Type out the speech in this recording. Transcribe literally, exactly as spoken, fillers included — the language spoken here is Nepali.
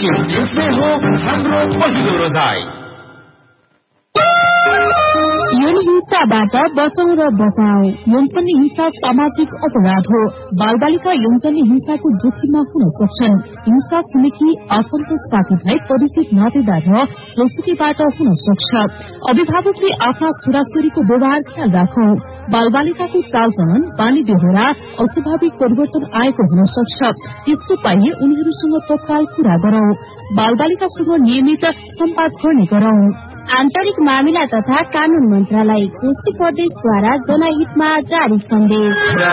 यसमै हो हाम्रो पहिलो रोजाइ। यौन हिंसाबाट बचाउ र बचाऊ। यौनजन्य हिंसा सामाजिक अपराध हो। बालबालिका यौनजन्य हिंसाको जोखिममा हुन सक्छन्। हिंसा छिमेकी आफन्त साथीभाइ परिचित नातेदार र जोसुकीबाट हुन सक्छ। अभिभावकले आफ्ना छोराछोरीको व्यवहार ख्याल राखौं। बालबालिकाको चालचलन बानी बेहोरा अस्वाभाविक परिवर्तन आएको हुन सक्छ। त्यस्तो पाइए उनीहरूसँग तत्काल कुरा गरौं। बालबालिकासँग नियमित सम्वाद गर्ने गरौं। आन्तरिक मामिला तथा कानून मन्त्रालय कोशी प्रदेशद्वारा जनहितमा जारी सन्देश।